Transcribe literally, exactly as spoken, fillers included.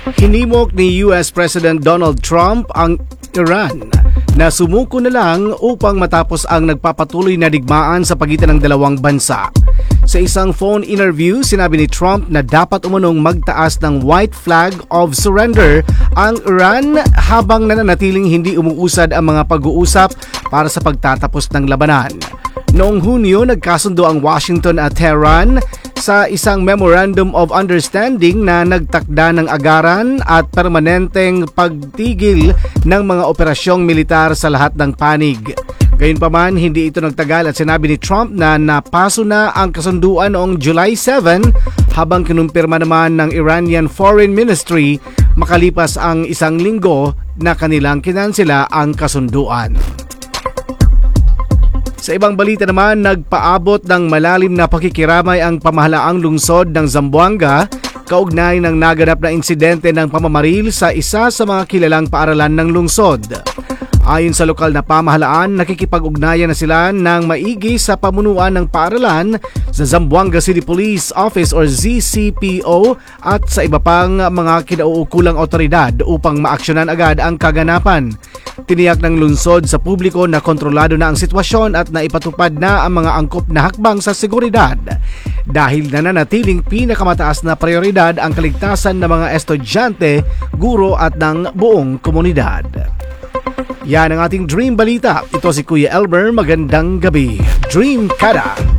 Hinimok ni U S President Donald Trump ang Iran na sumuko na lang upang matapos ang nagpapatuloy na digmaan sa pagitan ng dalawang bansa. Sa isang phone interview, sinabi ni Trump na dapat umunong magtaas ng white flag of surrender ang Iran habang nananatiling hindi umuusad ang mga pag-uusap para sa pagtatapos ng labanan. Noong Hunyo, nagkasundo ang Washington at Tehran sa isang Memorandum of Understanding na nagtakda ng agaran at permanenteng pagtigil ng mga operasyong militar sa lahat ng panig. Gayunpaman, hindi ito nagtagal at sinabi ni Trump na napaso na ang kasunduan noong July seventh habang kinumpirma naman ng Iranian Foreign Ministry makalipas ang isang linggo na kanilang kinansela ang kasunduan. Sa ibang balita naman, nagpaabot ng malalim na pakikiramay ang pamahalaang lungsod ng Zamboanga kaugnay ng naganap na insidente ng pamamaril sa isa sa mga kilalang paaralan ng lungsod. Ayon sa lokal na pamahalaan, nakikipag-ugnayan na sila ng maigi sa pamunuan ng paaralan sa Zamboanga City Police Office or Z C P O at sa iba pang mga kinauukulang otoridad upang maaksyonan agad ang kaganapan. Tiniyak ng lungsod sa publiko na kontrolado na ang sitwasyon at naipatupad na ang mga angkop na hakbang sa seguridad dahil nananatiling pinakamataas na prioridad ang kaligtasan ng mga estudyante, guro at ng buong komunidad. Yan ang ating Dream Balita. Ito si Kuya Elmer. Magandang gabi. Dream Kada!